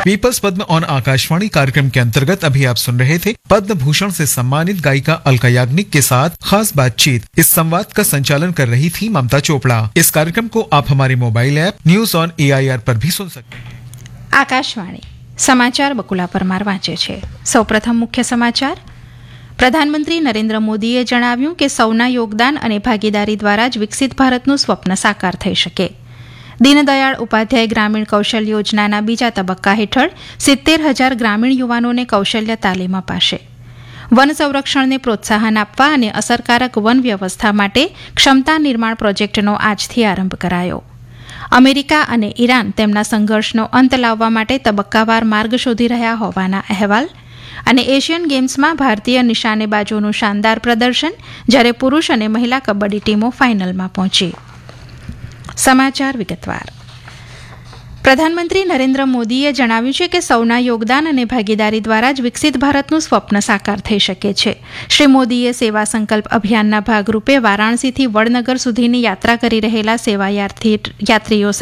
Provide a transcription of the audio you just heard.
Peoples Padma on Akashvani कार्यक्रम के अंतर्गत अभी आप सुन रहे थे पद्म भूषण से सम्मानित गायिका अलका याग्निक के साथ खास बातचीत। इस संवाद का संचालन कर रही थी ममता चोपड़ा। इस कार्यक्रम को आप हमारे mobile app news on AIR पर भी सुन सकते हैं। आकाशवाणी समाचार बकुला परमार वांचे छे। सौप्रथम मुख्य समाचार। प्रधानमंत्री नरेन्द्र मोदीए जणाव्યું કે સૌના યોગદાન અને ભાગીદારી દ્વારા જ વિકસિત ભારતનું સ્વપ્ન સાકાર થઈ શકે। દીનદયાળ ઉપાધ્યાય ગ્રામીણ કૌશલ યોજનાના બીજા તબક્કા હેઠળ 70,000 ગ્રામીણ યુવાનોને કૌશલ્ય તાલીમ અપાશે। વન સંરક્ષણને પ્રોત્સાહન આપવા અને અસરકારક વન વ્યવસ્થા માટે ક્ષમતા નિર્માણ પ્રોજેક્ટનો આજથી આરંભ કરાયો। અમેરિકા અને ઈરાન તેમના સંઘર્ષનો અંત લાવવા માટે તબક્કાવાર માર્ગ શોધી રહ્યા હોવાના અહેવાલ અને એશિયન ગેમ્સમાં ભારતીય નિશાનેબાજોનું શાનદાર પ્રદર્શન, જ્યારે પુરુષ અને મહિલા કબડ્ડી ટીમો ફાઇનલમાં પહોંચી। સમાચાર વિગતવાર। પ્રધાનમંત્રી નરેન્દ્ર મોદીએ જણાવ્યું છે કે સૌના યોગદાન અને ભાગીદારી દ્વારા જ વિકસિત ભારતનું સ્વપ્ન સાકાર થઈ શકે છે। શ્રી મોદીએ સેવા સંકલ્પ અભિયાનના ભાગરૂપે વારાણસીથી વડનગર સુધીની યાત્રા કરી રહેલા સેવા યાત્રીઓ